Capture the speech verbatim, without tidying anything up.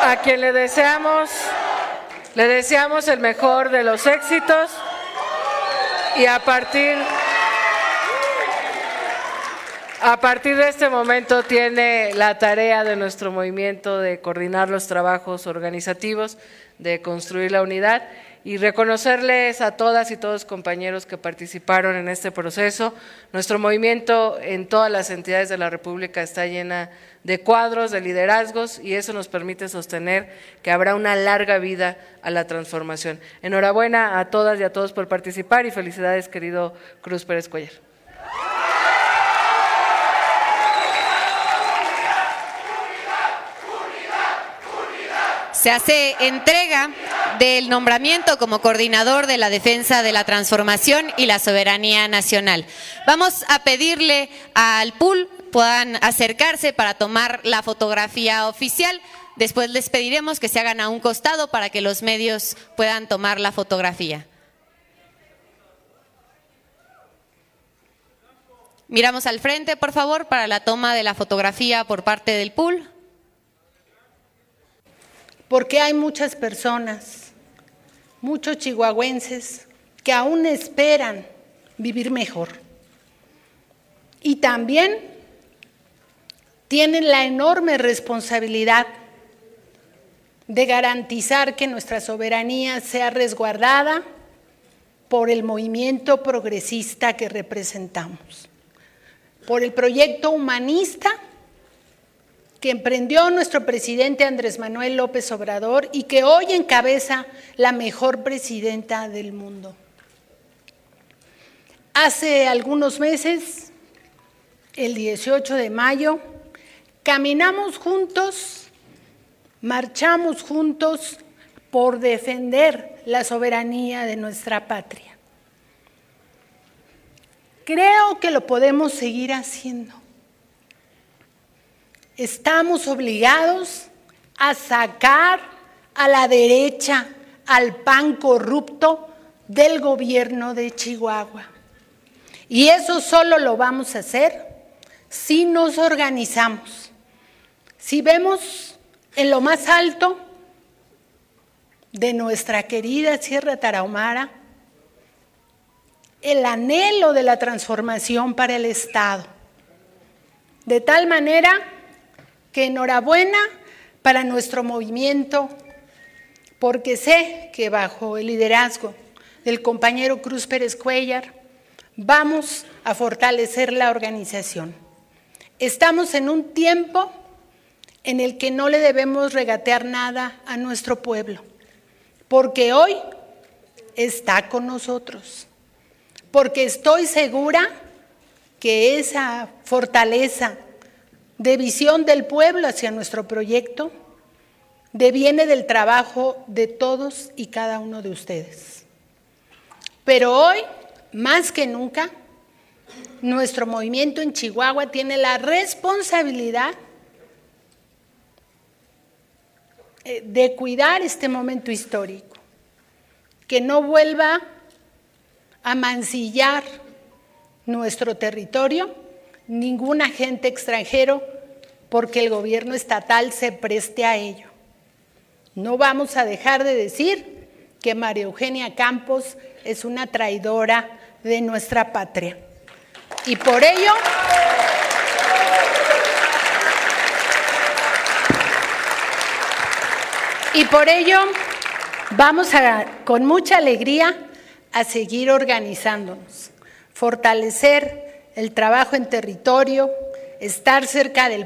a quien le deseamos, le deseamos el mejor de los éxitos y a partir, a partir de este momento tiene la tarea de nuestro movimiento de coordinar los trabajos organizativos, de construir la unidad y reconocerles a todas y todos compañeros que participaron en este proceso. Nuestro movimiento en todas las entidades de la República está llena de cuadros, de liderazgos, y eso nos permite sostener que habrá una larga vida a la transformación. Enhorabuena a todas y a todos por participar y felicidades, querido Cruz Pérez Cuéllar. Se hace entrega del nombramiento como coordinador de la defensa de la transformación y la soberanía nacional. Vamos a pedirle al P U L puedan acercarse para tomar la fotografía oficial. Después les pediremos que se hagan a un costado para que los medios puedan tomar la fotografía. Miramos al frente, por favor, para la toma de la fotografía por parte del P U L. Porque hay muchas personas, muchos chihuahuenses que aún esperan vivir mejor. Y también tienen la enorme responsabilidad de garantizar que nuestra soberanía sea resguardada por el movimiento progresista que representamos, por el proyecto humanista que emprendió nuestro presidente Andrés Manuel López Obrador y que hoy encabeza la mejor presidenta del mundo. Hace algunos meses, el dieciocho de mayo, caminamos juntos, marchamos juntos por defender la soberanía de nuestra patria. Creo que lo podemos seguir haciendo. Estamos obligados a sacar a la derecha, al P A N corrupto del gobierno de Chihuahua. Y eso solo lo vamos a hacer si nos organizamos. Si vemos en lo más alto de nuestra querida Sierra Tarahumara el anhelo de la transformación para el Estado, de tal manera que enhorabuena para nuestro movimiento, porque sé que bajo el liderazgo del compañero Cruz Pérez Cuéllar vamos a fortalecer la organización. Estamos en un tiempo en el que no le debemos regatear nada a nuestro pueblo, porque hoy está con nosotros, porque estoy segura que esa fortaleza de visión del pueblo hacia nuestro proyecto deviene del trabajo de todos y cada uno de ustedes. Pero hoy, más que nunca, nuestro movimiento en Chihuahua tiene la responsabilidad de cuidar este momento histórico, que no vuelva a mancillar nuestro territorio ningún agente extranjero, porque el gobierno estatal se preste a ello. No vamos a dejar de decir que María Eugenia Campos es una traidora de nuestra patria. Y por ello, y por ello vamos a, con mucha alegría, a seguir organizándonos, fortalecer el trabajo en territorio, estar cerca del